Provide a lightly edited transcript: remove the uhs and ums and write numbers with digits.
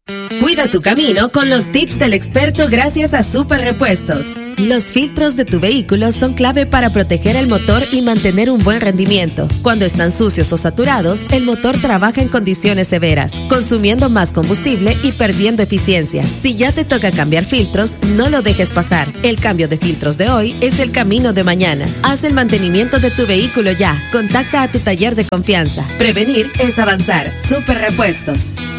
Cuida tu camino con los tips del experto gracias a Super Repuestos. Los filtros de tu vehículo son clave para proteger el motor y mantener un buen rendimiento. Cuando están sucios o saturados, el motor trabaja en condiciones severas, consumiendo más combustible y perdiendo eficiencia. Si ya te toca cambiar filtros, no lo dejes pasar. El cambio de filtros de hoy es el camino de mañana. Haz el mantenimiento de tu vehículo ya. Contacta a tu taller de confianza. Prevenir es avanzar. Super Repuestos.